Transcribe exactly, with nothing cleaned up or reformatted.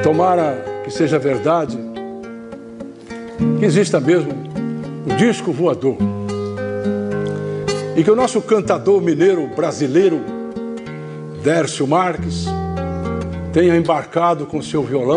Tomara que seja verdade, que exista mesmo o disco voador. E que o nosso cantador mineiro brasileiro, Dércio Marques, tenha embarcado com seu violão